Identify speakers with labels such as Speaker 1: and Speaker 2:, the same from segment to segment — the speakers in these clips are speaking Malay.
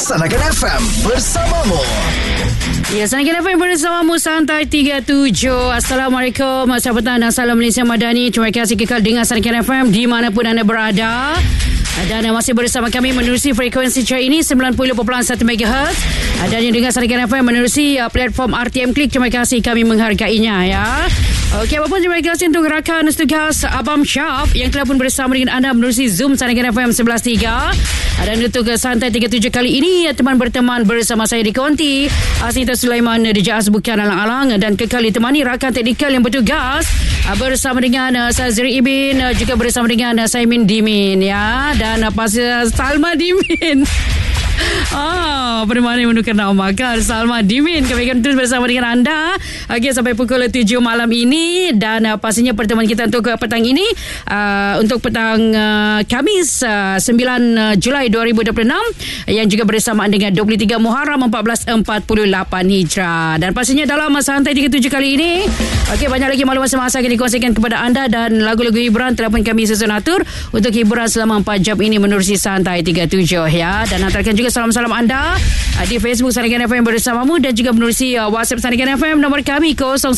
Speaker 1: Sanakan FM bersamamu.
Speaker 2: Ya, Sanakan FM bersamamu Santai 37. Assalamualaikum, selamat petang dan salam Malaysia Madani. Terima kasih kekal dengar Sanakan FM dimanapun anda berada. Dan masih bersama kami menerusi frekuensi cara ini 90.1 MHz. Dan yang dengar Sanakan FM menerusi platform RTM Klik. Terima kasih, kami menghargainya ya. Okey, apapun terima kasih untuk rakan tugas Abang Syaf yang telah pun bersama dengan anda menerusi Zoom Sanakan FM 11.3. Dan untuk Santai 37 kali ini, teman berteman bersama saya di Konti Asita Sulaiman di Jaas Bukan Alang-Alang, dan kekal ditemani rakan teknikal yang bertugas bersama dengan saya Ziri Ibin, juga bersama dengan saya Min Dimin ya, dan Pasal Salma Dimin. Pada mana yang menukar nama kan Salma Dimin. Kami akan terus bersama dengan anda sampai pukul 7 malam ini. Dan pastinya pertemuan kita untuk petang ini, untuk petang Khamis 9 Julai 2026, yang juga bersamaan dengan 23 Muharram 1448 Hijrah. Dan pastinya dalam Santai 37 kali ini, banyak lagi maklumat semasa akan dikongsikan kepada anda, dan lagu-lagu hiburan telah pun kami susun atur untuk hiburan selama 4 jam ini menerusi Santai 37 ya. Dan hantarkan juga salam-salam anda di Facebook Sanakan FM bersamamu, dan juga menerusi WhatsApp Sanakan FM, nombor kami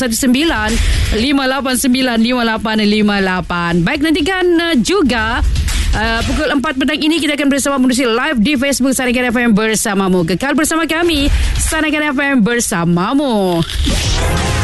Speaker 2: 0195895858. Baik, nantikan juga pukul 4 petang ini kita akan bersama menerusi live di Facebook Sanakan FM bersamamu. Kekal bersama kami, Sanakan FM bersamamu.